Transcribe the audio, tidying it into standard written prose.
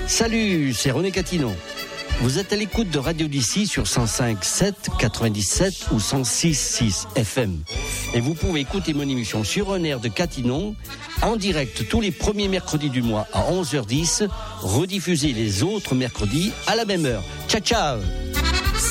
Salut, c'est René Catinon. Vous êtes à l'écoute de Radio d'ici sur 105.7, 97 ou 106.6 FM. Et vous pouvez écouter mon émission sur un air de Catinon, en direct tous les premiers mercredis du mois à 11h10, rediffusé les autres mercredis à la même heure. Ciao, ciao!